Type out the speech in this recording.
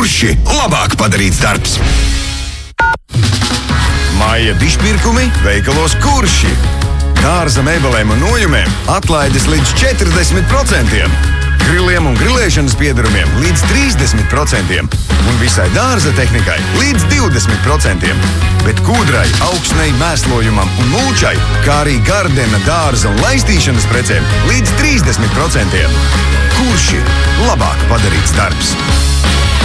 Kurši labāk padarīts darbs? Māja dišpirkumi veikalos Kurši. Dārza mēbelēm un nojumiem atlaides līdz 40%. Griliem un grilēšanas piedarumiem līdz 30%. Un visai dārza tehnikai līdz 20%. Bet kūdrai, augsnei, mēslojumam un mulčai, kā arī gardena, dārza un laistīšanas precēm līdz 30%. Kurši labāk padarīts darbs?